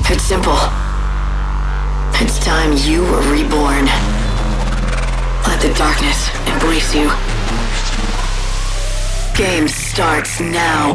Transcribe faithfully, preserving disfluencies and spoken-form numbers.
It's simple. It's time you were reborn. Let the darkness embrace you. Game starts now.